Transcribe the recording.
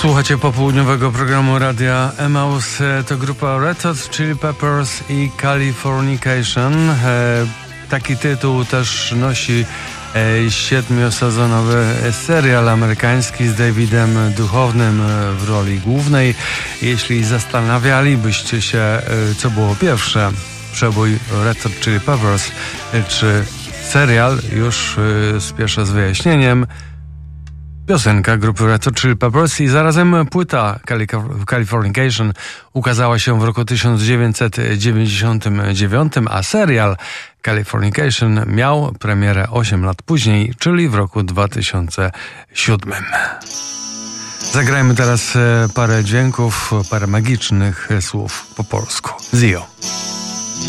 Słuchacie popołudniowego programu Radia Emaus. To grupa Red Hot Chili Peppers i Californication. Taki tytuł też nosi 7-sezonowy serial amerykański z Davidem Duchovnym w roli głównej. Jeśli zastanawialibyście się, co było pierwsze, przebój Red Hot Chili Peppers czy serial, już spieszę z wyjaśnieniem. Piosenka grupy Red Hot Chili Peppers i zarazem płyta Californication ukazała się w roku 1999, a serial Californication miał premierę 8 lat później, czyli w roku 2007. Zagrajmy teraz parę dźwięków, parę magicznych słów po polsku. Zio.